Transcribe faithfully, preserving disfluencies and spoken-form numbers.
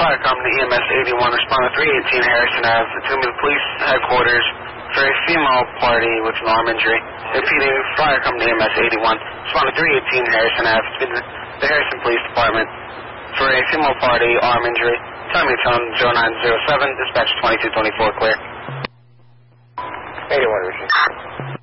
Fire Company E M S eighty-one, respond to three eighteen Harrison Avenue, to the police headquarters for a female party with an arm injury. Repeating, Fire Company E M S eighty-one, respond to three eighteen Harrison Avenue, to the Harrison Police Department for a female party, arm injury. Time your tone zero nine zero seven, dispatch twenty-two twenty-four, clear. eighty-one, Richard.